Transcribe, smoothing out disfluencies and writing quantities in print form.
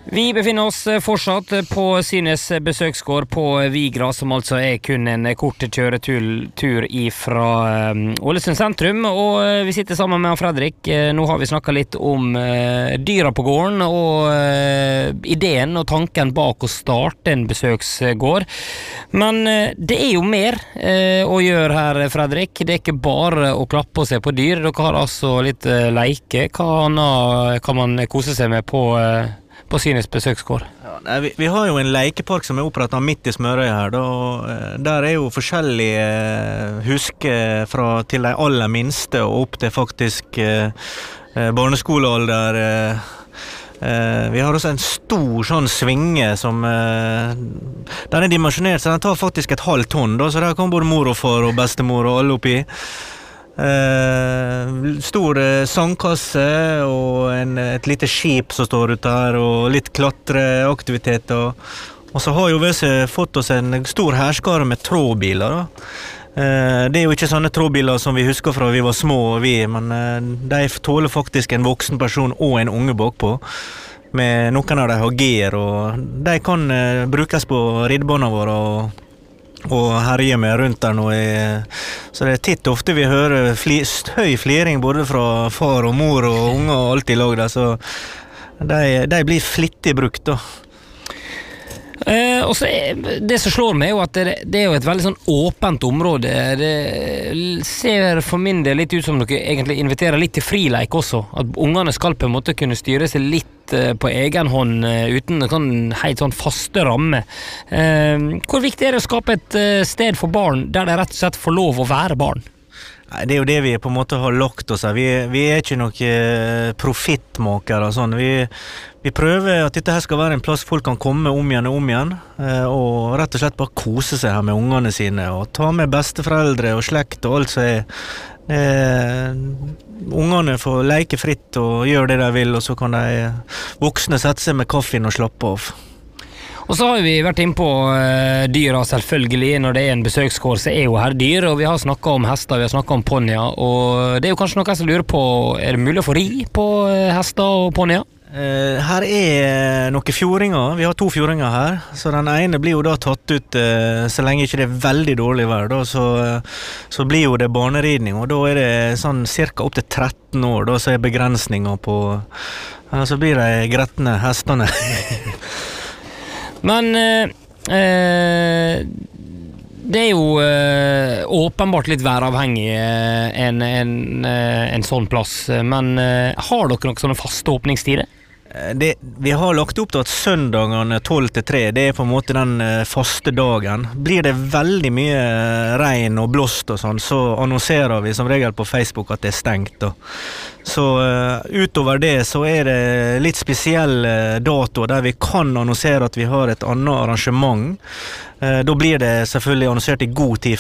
Vi befinner oss fortsatt på Synes besøksgård på Vigra, som altså kun en kort kjøretur ifra Ålesund sentrum, og vi sitter sammen med Fredrik. Nå har vi snakket litt om dyra på gården, og ideen og tanken bak å starte en besøksgård. Men det jo mer å gjøre her, Fredrik. Det ikke bare å klappe og se på dyr. Dere har altså litt leike. Hva annet kan man kose seg med på Synes besøksgård? Ja, nei, vi har jo en leikepark som opprettet midt i Smørøy her da, og der jo forskjellige husker fra til de aller minste og opp til faktisk barneskolealder. Vi har også en stor sånn svinge som den dimensjonert, så den tar faktisk et halvt tonn da, så der kan både mor og far og bestemor og alle oppi. Stor sandkasse og et lite skip som står ute her og litt klatreaktiviteter, og så har jo vi fått oss en stor herskare med trådbiler da. Det jo ikke sånne trådbiler som vi husker fra vi var små men de tåler faktisk en voksen person og en unge bakpå, med noen av de har gear, og de kan brukes på riddbåndene våre og herje med rundt der nå. Så det titt ofte vi hører høy fliring både fra far og mor og unge og alt i lag der, så de blir flittig brukt da. Og så det som slår meg jo at det jo et veldig sånn åpent område. Det ser for min del litt ut som dere egentlig inviterer litt til frileik også, at ungene skal på en måte kunne styre seg litt på egen hånd uten en sånn helt sånn faste ramme. Hvor viktig det å skape et sted for barn der det rett og slett får lov å være barn? Nei, det jo det vi på en måte har lagt oss her. Vi ikke noen profittmakere og sånn. Vi prøver at dette her skal være en plass folk kan komme om igjen, og rett og slett bare kose seg her med ungene sine, og ta med besteforeldre og slekt og alt som ungene får leke fritt og gjøre det de vil, og så kan de voksne sette seg med kaffen og slappe av. Og så har vi vært inn på dyra selvfølgelig. Når det en besøksgård så jo her dyr, og vi har snakket om hester, vi har snakket om ponjer, og det jo kanskje noen som lurer på, det mulig å få ri på hester og ponjer? Her noen fjordinger. Vi har 2 fjordinger her, så den ene blir jo da tatt ut så lenge ikke det veldig dårlig vær da, så blir jo det barneridning, og da det sånn cirka opp til 13 år da, så begrensninger på, så blir det gretne hestene. Men det jo åpenbart litt væravhengig en sånn plass, men har dere noen sånne faste åpningstider? Vi har lagt opp til at søndagene 12 til 3, det på en måte den faste dagen. Blir det veldig mye regn og blåst og sånn, så annonserer vi som regel på Facebook at det stengt da. Så utover det så det litt spesielle datoer der vi kan annonsere at vi har et annet arrangement. Da blir det selvfølgelig annonsert i god tid